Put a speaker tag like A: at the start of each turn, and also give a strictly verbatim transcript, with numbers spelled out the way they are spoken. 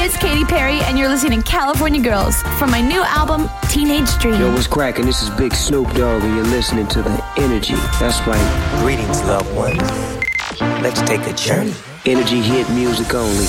A: It's Katy Perry, and you're listening to California Girls from my new album, Teenage Dream.
B: Yo, what's cracking? This is Big Snoop Dogg, and you're listening to The Energy. That's right.
C: Greetings, loved ones. Let's take a journey.
B: Energy hit music only.